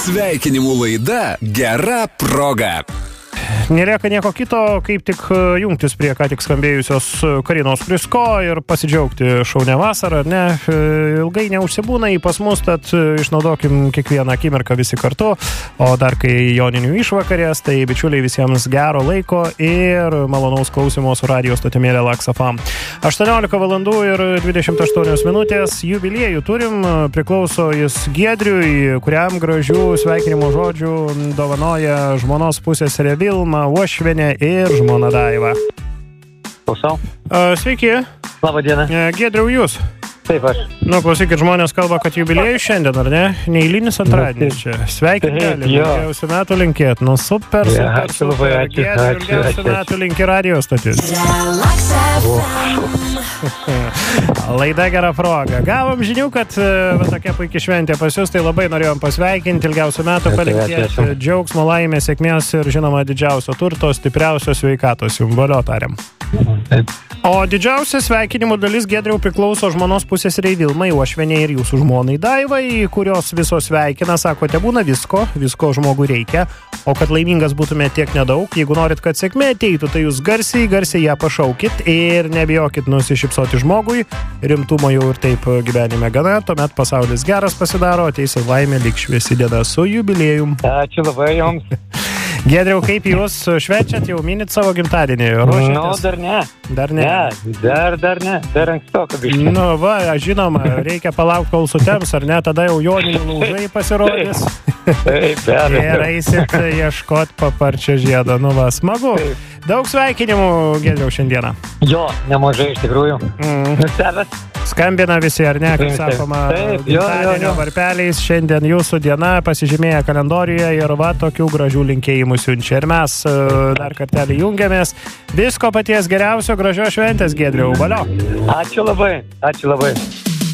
Sveikinimų laida Gera proga. Nelieka nieko kito, kaip tik jungtis prie ką tik skambėjusios Karinos Prisko ir pasidžiaugti šaunią vasarą, ne? Ilgai neužsibūna į pas mus, tad išnaudokim kiekvieną akimirką visi kartu, o dar kai joninių išvakarės, tai bičiuliai visiems gero laiko ir malonaus klausimo su radijo stotimėlė Laks FM. 18 valandų ir 28 minutės, jubiliejų turim, priklauso jis Giedriui, kuriam gražių sveikinimo žodžių dovanoja žmonos pusseserė Vilma, Uošvienė ir žmona Daiva. Klausau. Sveiki. Labą dieną. Giedriau, jūs? Taip, aš. Nu, klausykit, žmonės kalba, kad jubiliejus šiandien, ar ne? Neįlinis antradienis čia. Sveikinti galim. Ilgiausių metų linkėt. Nu, super. Ačiū labai, ačiū. Ilgiausių metų linki radio stotis. Laida Gera proga. Gavom žinių, kad tokia puikia šventė pas jūs, tai labai norėjom pasveikinti, ilgiausių metų palinkėti, džiaugsmo, laimės, sėkmės ir žinoma didžiausio turto, stipriausios sveikatos. Jums valio tariam. O didžiausia sveikinimų dalis Giedriau priklauso žmonos pusseserei Vilmai, Uošvienei ir jūsų žmonai Daivai, kurios visos sveikina, sakote, būna visko žmogui reikia, o kad laimingas būtume tiek nedaug, jeigu norit, kad sėkmė ateitų, tai jūs garsiai ją pašaukit ir nebijokit nusišypsoti žmogui, rimtumo jau ir taip gyvenime gana, tuomet pasaulis geras pasidaro, ateis ir laimė, lyg šviesi diena su jubiliejum. Ačiū labai jums. Giedriau, kaip jūs švenčiat, jau minit savo gimtadienį? Ruošiatės? Nu, dar ne. Dar ne? Dar ne. Dar ankstoka biškį. Nu, va, žinoma, reikia palaukti, kol sutems, ar ne? Tada jau joninių lūžai pasirodys. Taip, ir eisit ieškot paparčio žiedo. Nu, va, smagu. Taip. Daug sveikinimų, Giedriau, šiandieną. Jo, nemažai iš tikrųjų. Nustebęs. Skambina visi, ar ne, kaip sakoma, gimtadienio varpeliais. Šiandien jūsų diena pasižymėję kalendoriuje ir va, tokių gražių linkėjimų siunčia. Ir mes dar kartelį jungiamės. Visko paties geriausio, gražios šventės, Giedriau. Valio. Ačiū labai.